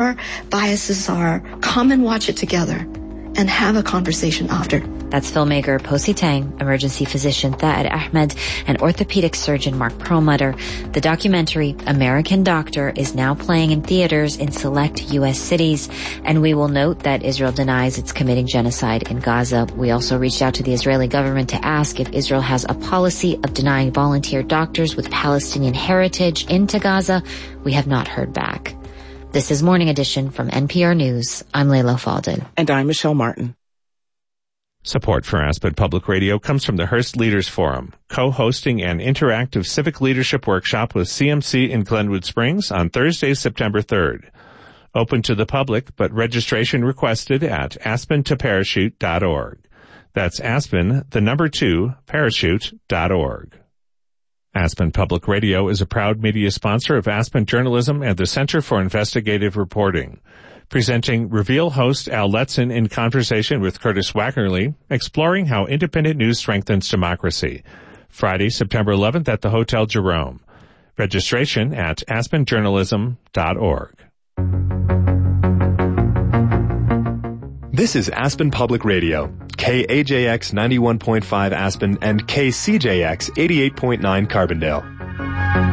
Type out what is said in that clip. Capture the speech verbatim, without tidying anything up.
our biases are, come and watch it together and have a conversation after. That's filmmaker Posi Tang, emergency physician Thad Ahmed, and orthopedic surgeon Mark Perlmutter. The documentary, American Doctor, is now playing in theaters in select U S cities. And we will note that Israel denies it's committing genocide in Gaza. We also reached out to the Israeli government to ask if Israel has a policy of denying volunteer doctors with Palestinian heritage into Gaza. We have not heard back. This is Morning Edition from N P R News. I'm Layla Faldin. And I'm Michelle Martin. Support for Aspen Public Radio comes from the Hearst Leaders Forum, co-hosting an interactive civic leadership workshop with C M C in Glenwood Springs on Thursday, September third. Open to the public, but registration requested at aspen to parachute dot org. That's Aspen, the number two, parachute dot org. Aspen Public Radio is a proud media sponsor of Aspen Journalism and the Center for Investigative Reporting. Presenting Reveal host Al Letson in conversation with Curtis Wackerly, exploring how independent news strengthens democracy. Friday, September eleventh at the Hotel Jerome. Registration at aspen journalism dot org. This is Aspen Public Radio, K A J X ninety-one point five Aspen and K C J X eighty-eight point nine Carbondale.